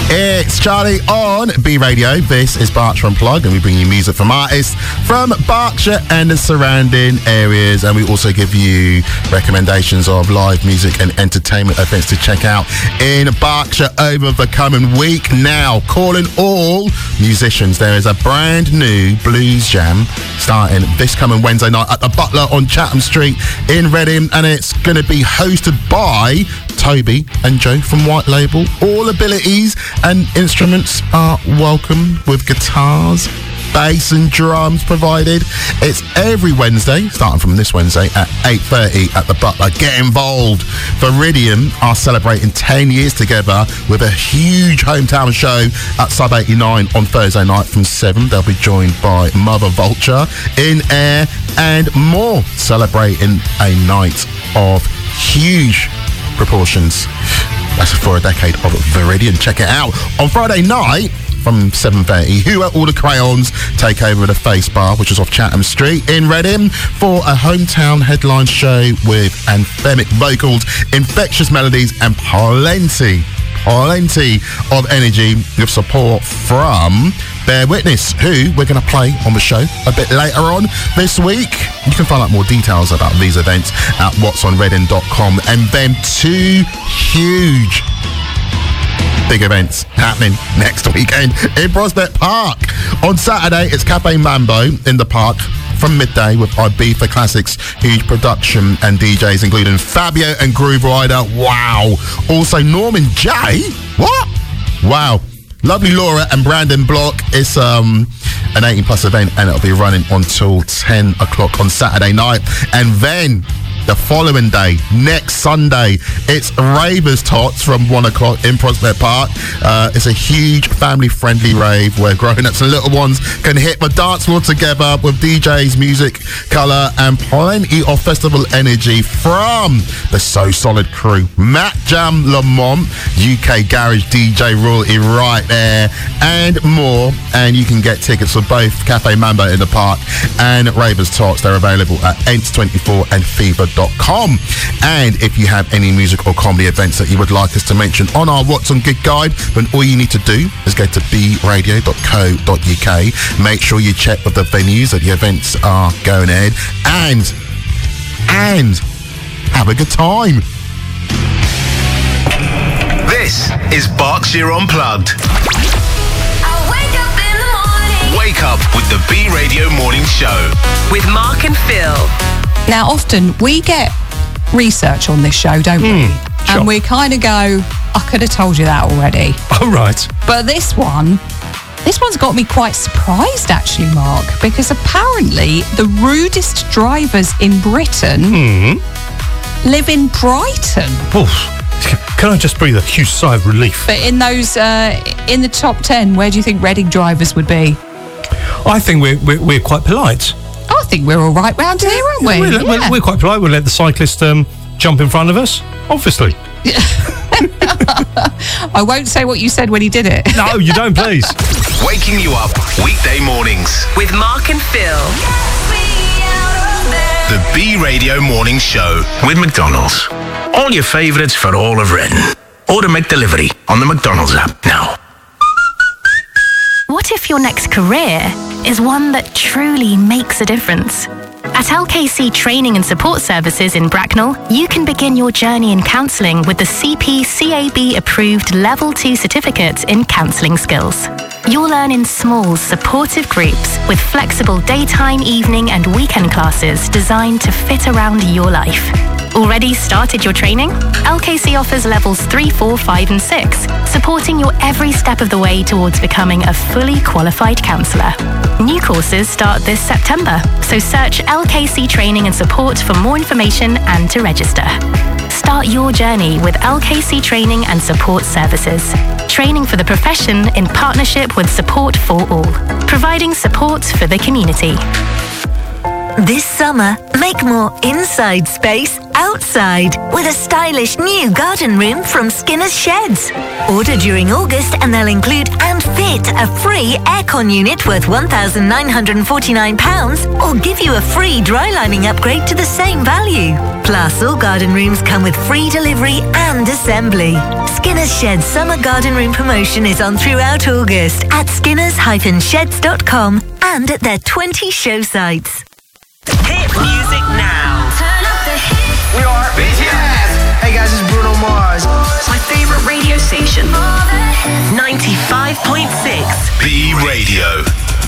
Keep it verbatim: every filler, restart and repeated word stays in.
It's Charlie on B Radio. This is Berkshire Unplugged, and we bring you music from artists from Berkshire and the surrounding areas, and we also give you recommendations of live music and entertainment events to check out in Berkshire over the coming week. Now, calling all musicians, there is a brand new blues jam starting this coming Wednesday night at the Butler on Chatham Street in Reading, and it's going to be hosted by Toby and Joe from White Label. All abilities and instruments are welcome, with guitars, bass and drums provided. It's every Wednesday, starting from this Wednesday at eight thirty at the Butler. Get involved. Viridian are celebrating ten years together with a huge hometown show at Sub eighty-nine on Thursday night from seven. They'll be joined by Mother Vulture, In Air and more, celebrating a night of huge proportions. That's for a decade of Viridian. Check it out. On Friday night from seven thirty, Who At All The Crayons take over the Face Bar, which is off Chatham Street in Reading, for a hometown headline show with anthemic vocals, infectious melodies and plenty, plenty of energy, with support from Bear Witness, who we're going to play on the show a bit later on this week. You can find out more details about these events at whats on reading dot com. And then two huge big events happening next weekend in Prospect Park. On Saturday, it's Cafe Mambo in the park from midday with Ibiza Classics, huge production and D Js including Fabio and Groove Rider. Wow. Also Norman J. What? Wow. Lovely Laura and Brandon Block. It's um, an eighteen plus event, and it'll be running until ten o'clock on Saturday night. And then the following day, next Sunday, it's Ravers Tots from one o'clock in Prospect Park. Uh, it's a huge family-friendly rave where grown-ups and little ones can hit the dance floor together with D Js, music, colour and plenty of festival energy from the So Solid crew. Matt Jam Lamont, U K Garage D J royalty right there, and more. And you can get tickets for both Cafe Mambo in the park and Ravers Tots. They're available at Ents twenty-four and fever dot com. And if you have any music or comedy events that you would like us to mention on our What's On Gig Guide, then all you need to do is go to b radio dot co dot u k. Make sure you check with the venues that the events are going ahead, and and have a good time. This is Berkshire Unplugged. I wake up in the morning. Wake up with the B Radio Morning Show With Mark and Phil. Now, often we get research on this show, don't we? Mm, sure. And we kind of go, I could have told you that already. Oh, right. But this one, this one's got me quite surprised, actually, Mark, because apparently the rudest drivers in Britain Mm. live in Brighton. Oof. Can I just breathe a huge sigh of relief? But in those, uh, in the top ten, where do you think Reading drivers would be? I think we're, we're, we're quite polite. I think we're all right round here, aren't we? We're, we're, Yeah. we're quite polite. We'll let the cyclist um, jump in front of us, obviously. I won't say what you said when he did it. No, you don't, please. Waking you up weekday mornings. With Mark and Phil. The B Radio Morning Show with McDonald's. All your favourites for all of Reading. Order McDelivery on the McDonald's app now. What if your next career is one that truly makes a difference? At L K C Training and Support Services in Bracknell, you can begin your journey in counselling with the C P C A B approved Level two certificate in counselling skills. You'll learn in small, supportive groups with flexible daytime, evening and weekend classes designed to fit around your life. Already started your training? L K C offers levels three, four, five and six, supporting your every step of the way towards becoming a fully qualified counsellor. New courses start this September, so search L K C Training and Support for more information and to register. Start your journey with L K C Training and Support Services. Training for the profession in partnership with Support for All, providing support for the community. This summer, make more inside space outside with a stylish new garden room from Skinner's Sheds. Order during August and they'll include and fit a free aircon unit worth one thousand nine hundred forty-nine pounds or give you a free dry lining upgrade to the same value. Plus, all garden rooms come with free delivery and assembly. Skinner's Sheds summer garden room promotion is on throughout August at skinners dash sheds dot com and at their twenty show sites. Hit music now. Turn up the hits. We are B T S. Hey guys, it's Bruno Mars. My favorite radio station. All the hits. ninety-five point six. B Radio.